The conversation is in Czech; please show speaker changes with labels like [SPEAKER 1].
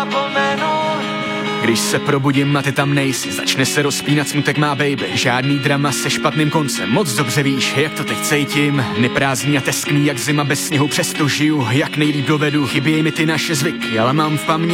[SPEAKER 1] Když se probudím a ty tam nejsi, začne se rozpínat smutek má baby. Žádný drama se špatným koncem, moc dobře víš, jak to teď cítím. Neprázdný a teskný jak zima bez sněhu, přesto žiju, jak nejlíp dovedu. Chybějí mi ty naše zvyky, ale mám v paměti